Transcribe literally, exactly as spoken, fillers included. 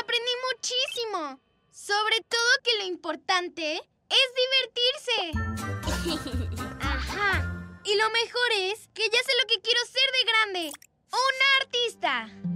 Aprendí muchísimo. Sobre todo que lo importante es divertirse. Ajá. Y lo mejor es que ya sé lo que quiero ser de grande. ¡Una artista!